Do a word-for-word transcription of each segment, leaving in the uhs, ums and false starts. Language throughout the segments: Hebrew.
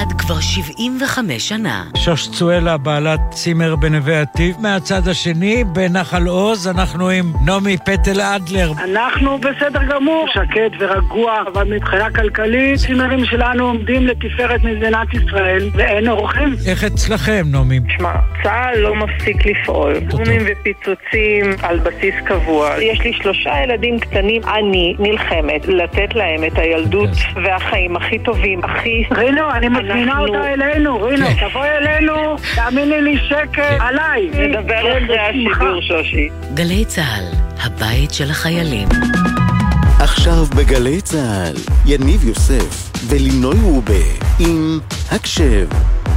אחד כבר שבעים וחמש שנה. שוש צואלה, בעלת צימר בנווה עתיב. מהצד השני, בנחל עוז, אנחנו עם נעמי פטל אדלר. אנחנו בסדר גמור, שקט ורגוע, אבל מבחינה כלכלית, צימרים שלנו עומדים לתפארת מדינת ישראל, ואין אורחים. איך אצלכם, נעמי? שמע, צה"ל לא מפסיק לפעול. בומים ופיצוצים על בסיס קבוע. יש לי שלושה ילדים קטנים, אני נלחמת לתת להם את הילדות והחיים הכי טובים, הכי... רינו, אני מזמינה אותה אלינו, רינו, תבוא אלינו, תאמיני לי שקט, עליי. נדבר אחרי השידור, שושי. גלי צה"ל, הבית של החיילים. עכשיו בגלי צה"ל, יניב יוסף ולינוי רובה עם הקשב.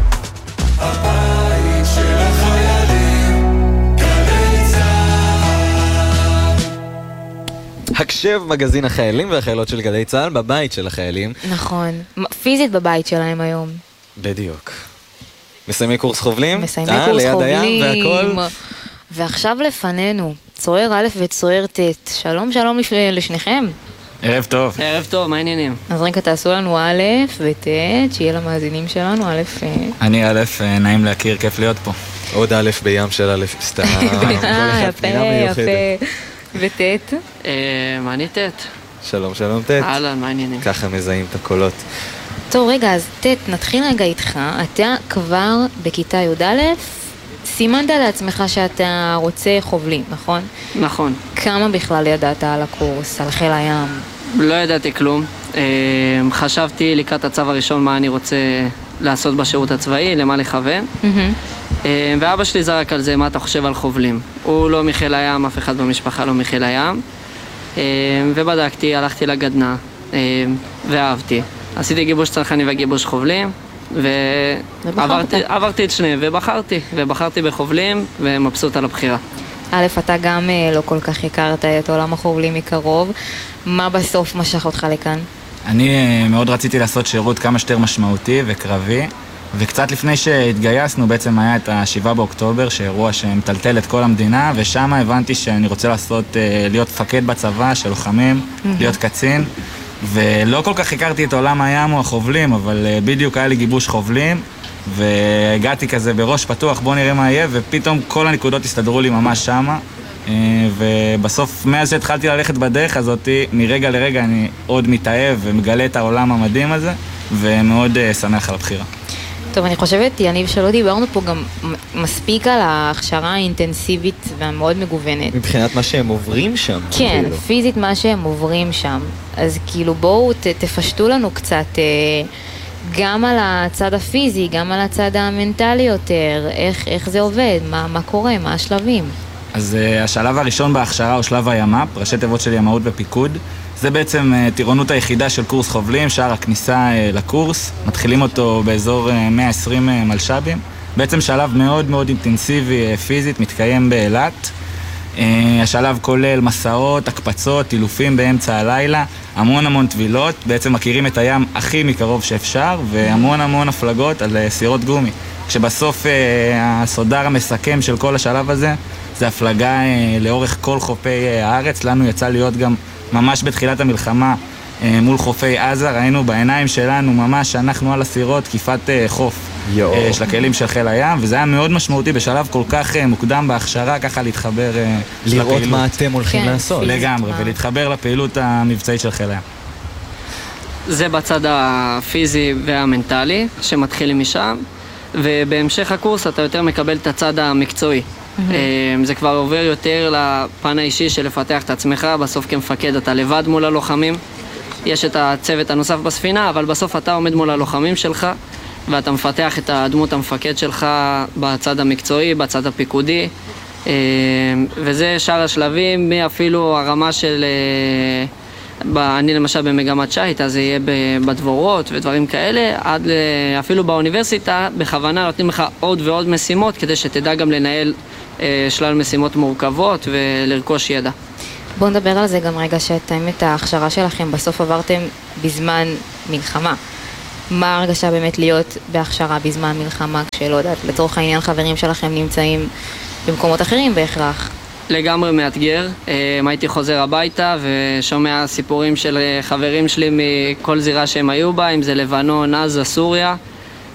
הבית של החיילים, גלי צה"ל. הקשב, מגזין החיילים והחיילות של גלי צה"ל בבית של החיילים. נכון, פיזית בבית שלהם היום. בדיוק. מסיימי קורס חובלים? מסיימי אה, קורס ליד חובלים. הים והכל. ועכשיו לפנינו, צוער א' וצוער ט'. שלום שלום לפ... לשניכם. ערב טוב. ערב טוב, מה העניינים? אז רגע תעשו לנו א' וט', שיהיה למאזינים שלנו א'. אני א', נעים להכיר, כיף להיות פה. עוד א' בים של א', סתם. יפה, יפה. וט'? מה אני ט'? שלום, שלום ט'. אהלן, מה העניינים? ככה מזהים את הקולות. טוב, רגע, אז ט', נתחיל רגע איתך. אתה כבר בכיתה י"א, סימנת לעצמך שאתה רוצה חובלים, נכון? נכון. כמה בכלל ידעת על הקורס, על חיל הים? לא ידעתי כלום. חשבתי לקראת הצו הראשון מה אני רוצה לעשות בשירות הצבאי, למה לכוון. ואבא שלי זרק על זה, מה אתה חושב על חובלים? הוא לא מחיל הים, אף אחד במשפחה לא מחיל הים. ובדקתי, הלכתי לגדנה, ואהבתי. עשיתי גיבוש צנחני וגיבוש חובלים, ועברתי את שניהם, ובחרתי, ובחרתי בחובלים, ומבסוט על הבחירה. א', אתה גם לא כל כך הכרת את עולם החובלים מקרוב. מה בסוף משך אותך לכאן? אני מאוד רציתי לעשות שירות כמה שיותר משמעותי וקרבי, וקצת לפני שהתגייסנו בעצם היה את השבעה באוקטובר, שאירוע שמטלטל את כל המדינה, ושם הבנתי שאני רוצה לעשות, להיות מפקד בצבא של לוחמים, להיות קצין, ולא כל כך הכרתי את עולם הים או החובלים, אבל בדיוק היה לי גיבוש חובלים, והגעתי כזה בראש פתוח, בוא נראה מה יהיה, ופתאום כל הנקודות הסתדרו לי ממש שמה, ובסוף מאז שהתחלתי ללכת בדרך הזאת, מרגע לרגע אני עוד מתאהב ומגלה את העולם המדהים הזה, ומאוד שמח על הבחירה. טוב, אני חושבת, יניב, שלא דיברנו פה גם מספיק על ההכשרה האינטנסיבית והמאוד מגוונת. מבחינת מה שהם עוברים שם. כן, פיזית מה שהם עוברים שם. אז כאילו בואו ת, תפשטו לנו קצת גם על הצד הפיזי, גם על הצד המנטלי יותר, איך, איך זה עובד, מה, מה קורה, מה השלבים. אז uh, השלב הראשון בהכשרה הוא שלב הימ"פ, ראשי תיבות של ימאות ופיקוד. זה בעצם uh, טירונות היחידה של קורס חובלים, שער הכניסה uh, לקורס. מתחילים אותו באזור uh, מאה ועשרים uh, מלשבים. בעצם שלב מאוד מאוד אינטנסיבי uh, פיזית, מתקיים באילת. Uh, השלב כולל מסעות, הקפצות, אילופים באמצע הלילה, המון המון טבילות. בעצם מכירים את הים הכי מקרוב שאפשר, והמון המון הפלגות על uh, סירות גומי. כשבסוף uh, הסודר המסכם של כל השלב הזה, זה הפלגה אה, לאורך כל חופי אה, הארץ. לנו יצא להיות גם ממש בתחילת המלחמה אה, מול חופי עזה, ראינו בעיניים שלנו ממש שאנחנו על הסירות תקיפת אה, חוף אה, של הכלים של חיל הים, וזה היה מאוד משמעותי בשלב כל כך אה, מוקדם בהכשרה, ככה להתחבר אה, לראות לפעילות. מה אתם הולכים כן, לעשות. לגמרי, מה? ולהתחבר לפעילות המבצעית של חיל הים. זה בצד הפיזי והמנטלי, שמתחילים משם, ובהמשך הקורס אתה יותר מקבל את הצד המקצועי. זה כבר עובר יותר לפן האישי של לפתח את עצמך. בסוף כמפקד אתה לבד מול הלוחמים, יש את הצוות הנוסף בספינה, אבל בסוף אתה עומד מול הלוחמים שלך ואתה מפתח את הדמות המפקד שלך בצד המקצועי, בצד הפיקודי, וזה שאר השלבים, מאפילו הרמה של אני למשל במגמת שייט, אז זה יהיה בדבורות ודברים כאלה, עד אפילו באוניברסיטה בכוונה נותנים לך עוד ועוד משימות כדי שתדע גם לנהל שלל משימות מורכבות ולרכוש ידע. בואו נדבר על זה גם רגע, שאתם את ההכשרה שלכם בסוף עברתם בזמן מלחמה. מה הרגשה באמת להיות בהכשרה בזמן מלחמה, כשלא יודעת, לצורך העניין חברים שלכם נמצאים במקומות אחרים בהכרח? לגמרי מאתגר. הייתי חוזר הביתה ושומע סיפורים של חברים שלי מכל זירה שהם היו בה, אם זה לבנון, עזה, סוריה,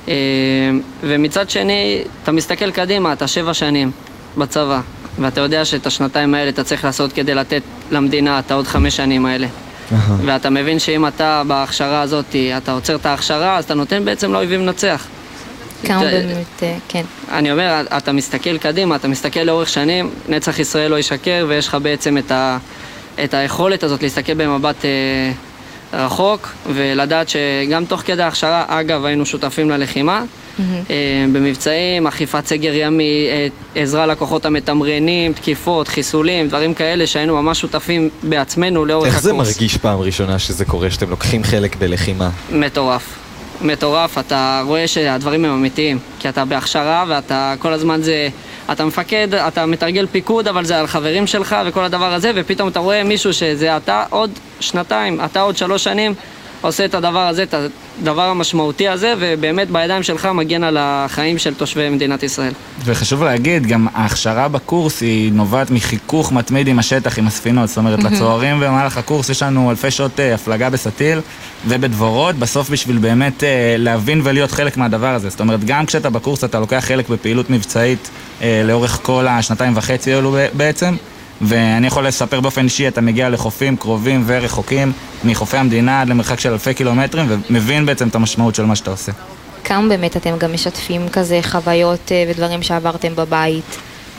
ומצד שני, אתה מסתכל קדימה, אתה שבע שנים בצבא, ואתה יודע שאת השנתיים האלה אתה צריך לעשות כדי לתת למדינה את העוד חמש שנים האלה. ואתה מבין שאם אתה בהכשרה הזאת, אתה עוצר את ההכשרה, אז אתה נותן בעצם לאויבים לנצח. כמה באמת, כן. אני אומר, אתה מסתכל קדימה, אתה מסתכל לאורך שנים, נצח ישראל לא ישקר, ויש לך בעצם את, ה, את היכולת הזאת להסתכל במבט אה, רחוק, ולדעת שגם תוך כדי ההכשרה, אגב, היינו שותפים ללחימה, mm-hmm. אה, במבצעים, אכיפת סגר ימי, אה, עזרה לכוחות המתמרנים, תקיפות, חיסולים, דברים כאלה שהיינו ממש שותפים בעצמנו לאורך איך הקורס. זה מרגיש פעם ראשונה שזה קורה, שאתם לוקחים חלק בלחימה? מטורף. מטורף, אתה רואה שהדברים הם אמיתיים, כי אתה בהכשרה ואתה כל הזמן זה, אתה מפקד, אתה מתרגל פיקוד, אבל זה על חברים שלך וכל הדבר הזה, ופתאום אתה רואה מישהו שזה אתה עוד שנתיים, אתה עוד שלוש שנים עושה את הדבר הזה, את הדבר המשמעותי הזה, ובאמת בידיים שלך מגן על החיים של תושבי מדינת ישראל. וחשוב להגיד, גם ההכשרה בקורס היא נובעת מחיכוך מתמיד עם השטח, עם הספינות. זאת אומרת, לצוערים במהלך הקורס יש לנו אלפי שעות הפלגה בסטיל ובדבורות, בסוף בשביל באמת להבין ולהיות חלק מהדבר הזה. זאת אומרת, גם כשאתה בקורס אתה לוקח חלק בפעילות מבצעית לאורך כל השנתיים וחצי האלו בעצם, ואני יכול לספר באופן אישי, אתה מגיע לחופים קרובים ורחוקים מחופי המדינה עד למרחק של אלפי קילומטרים, ומבין בעצם את המשמעות של מה שאתה עושה. כמה באמת אתם גם משתפים כזה חוויות ודברים שעברתם בבית?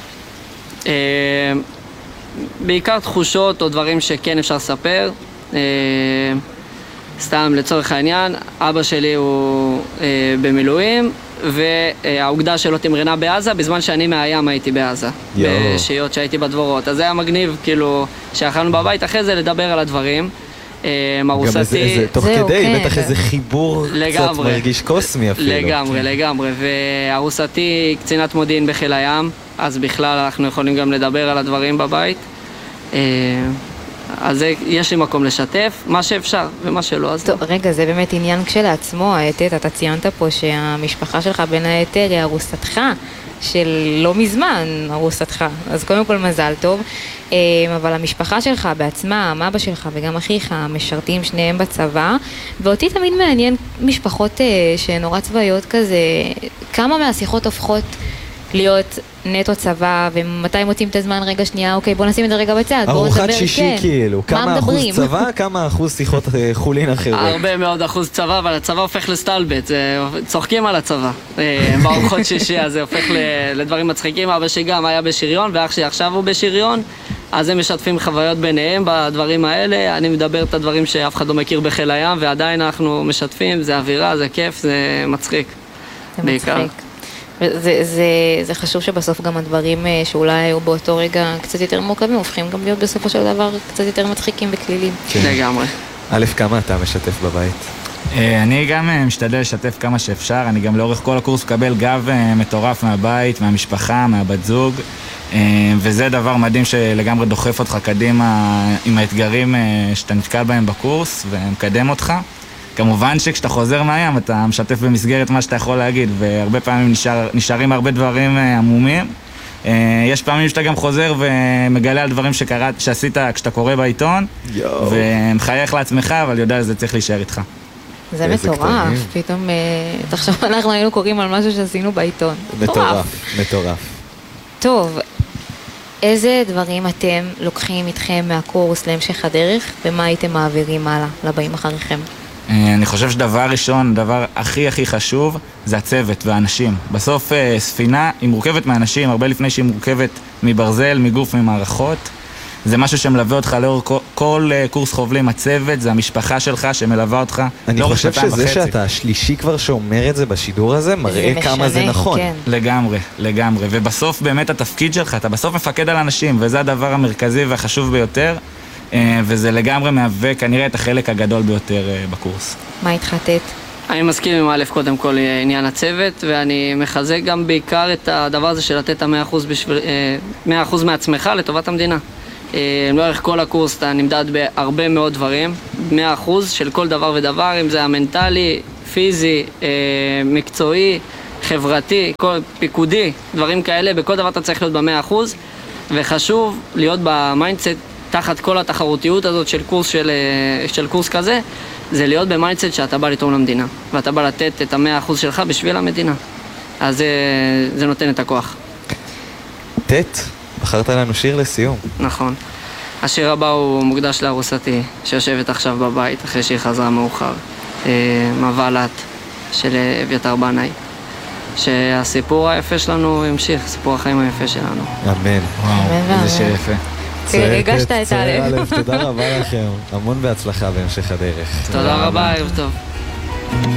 בעיקר תחושות או דברים שכן אפשר לספר. סתם לצורך העניין, אבא שלי הוא במילואים, והאוגדה שלו תמרנה בעזה, בזמן שאני מהים הייתי בעזה, בשיות שהייתי בדבורות. אז זה היה מגניב, כאילו, שאכלנו בבית אחרי זה לדבר על הדברים. מרוסתי... תוך כדי, בטח איזה חיבור קצת מרגיש קוסמי אפילו. לגמרי, לגמרי. והרוסתי קצינת מודיעין בחיל הים, אז בכלל אנחנו יכולים גם לדבר על הדברים בבית. אז יש לי מקום לשתף, מה שאפשר ומה שלא, אז טוב, רגע, זה באמת עניין כשלעצמו, היתת, אתה ציינת פה שהמשפחה שלך בין היתר היא ארוסתך, של לא מזמן ארוסתך, אז קודם כל מזל טוב, אבל המשפחה שלך בעצמה, אבא שלך וגם אחיך, משרתים שניהם בצבא, ואותי תמיד מעניין משפחות שנורא צבאיות כזה, כמה מהשיחות הופכות להיות נטו צבא, ומתי מוצאים את הזמן רגע שנייה, אוקיי, בוא נשים את זה רגע בצד, בואו נדבר, ארוחת שישי כאילו, כמה אחוז צבא, כמה אחוז שיחות חולין אחרות? הרבה מאוד אחוז צבא, אבל הצבא הופך לסטלבט, צוחקים על הצבא, בארוחות שישי, אז זה הופך לדברים מצחיקים, אבא שגם היה בשריון, ואח שעכשיו הוא בשריון, אז הם משתפים חוויות ביניהם בדברים האלה, אני מדבר את הדברים שאף אחד לא מכיר בחיל הים, ועדיין אנחנו משתפים, זה אווירה, זה כיף, זה מצחיק. זה מצחיק. זה, זה, זה חשוב שבסוף גם הדברים שאולי היו באותו רגע קצת יותר מורכבים, הופכים גם להיות בסופו של דבר קצת יותר מצחיקים וכלילים. לגמרי. א', כמה אתה משתף בבית? אני גם משתדל לשתף כמה שאפשר, אני גם לאורך כל הקורס מקבל גב מטורף מהבית, מהמשפחה, מהבת זוג, וזה דבר מדהים שלגמרי דוחף אותך קדימה עם האתגרים שאתה נתקל בהם בקורס ומקדם אותך. כמובן שכשאתה חוזר מהים אתה משתף במסגרת מה שאתה יכול להגיד, והרבה פעמים נשאר, נשארים הרבה דברים עמומים. יש פעמים שאתה גם חוזר ומגלה על דברים שקראת, שעשית כשאתה קורא בעיתון, ומחייך לעצמך, אבל יודע שזה צריך להישאר איתך. זה מטורף, פתאום עכשיו אנחנו היינו קוראים על משהו שעשינו בעיתון. מטורף, מטורף. טוב, איזה דברים אתם לוקחים איתכם מהקורס להמשך הדרך, ומה הייתם מעבירים הלאה לבאים אחריכם? אני חושב שדבר ראשון, דבר הכי הכי חשוב, זה הצוות והאנשים. בסוף ספינה היא מורכבת מאנשים, הרבה לפני שהיא מורכבת מברזל, מגוף, ממערכות. זה משהו שמלווה אותך לאור כל, כל קורס חובלים, הצוות, זה המשפחה שלך שמלווה אותך. אני חושב שזה שאתה השלישי כבר שאומר את זה בשידור הזה, מראה כמה זה נכון. כן. לגמרי, לגמרי. ובסוף באמת התפקיד שלך, אתה בסוף מפקד על אנשים, וזה הדבר המרכזי והחשוב ביותר. וזה לגמרי מהווה כנראה את החלק הגדול ביותר בקורס. מה התחתת? אני מסכים עם א' קודם כל עניין הצוות, ואני מחזק גם בעיקר את הדבר הזה של לתת את ה-מאה אחוז בשביל, מאה אחוז מעצמך לטובת המדינה. לאורך כל הקורס אתה נמדד בהרבה מאוד דברים, מאה אחוז של כל דבר ודבר, אם זה המנטלי, פיזי, מקצועי, חברתי, כל, פיקודי, דברים כאלה, בכל דבר אתה צריך להיות ב-מאה אחוז, וחשוב להיות במיינדסט תחת כל התחרותיות הזאת של קורס, של, של קורס כזה, זה להיות במיינדסט שאתה בא לתרום למדינה, ואתה בא לתת את המאה אחוז שלך בשביל המדינה. אז זה, זה נותן את הכוח. טט, בחרת לנו שיר לסיום. נכון. השיר הבא הוא מוקדש לארוסתי, שיושבת עכשיו בבית, אחרי שהיא חזרה מאוחר. מבלת של אביתר בנאי. שהסיפור היפה שלנו ימשיך, סיפור החיים היפה שלנו. אמן. וואו, איזה שיר יפה. הגשת את הלב. תודה רבה לכם, המון בהצלחה בהמשך הדרך. תודה רבה, ערב טוב.